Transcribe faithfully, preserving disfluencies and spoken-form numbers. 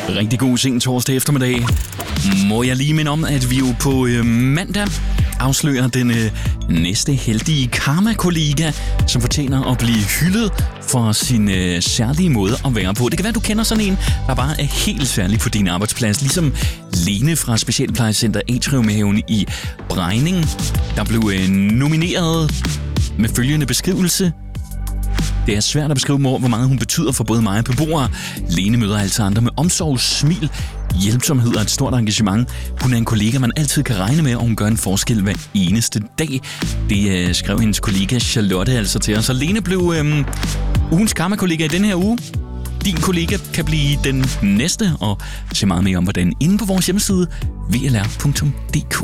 Rigtig god sen torsdag eftermiddag. Må jeg lige minde om, at vi jo på øh, mandag afslører den øh, næste heldige karma-kollega, som fortjener at blive hyldet for sin øh, særlige måde at være på. Det kan være, du kender sådan en, der bare er helt særlig på din arbejdsplads. Ligesom Lene fra Specialplejecenter Atriumhaven i Brejning, der blev øh, nomineret med følgende beskrivelse. Det er svært at beskrive, hvor meget hun betyder for både mig og beboere. Lene møder altså andre med omsorg, smil, hjælpsomhed og et stort engagement. Hun er en kollega, man altid kan regne med, og hun gør en forskel hver eneste dag. Det øh, skrev hendes kollega Charlotte altså til os. Og Lene blev øh, ugens karma-kollega i denne her uge. Din kollega kan blive den næste, og se meget mere om hvordan inde på vores hjemmeside w l r punktum d k.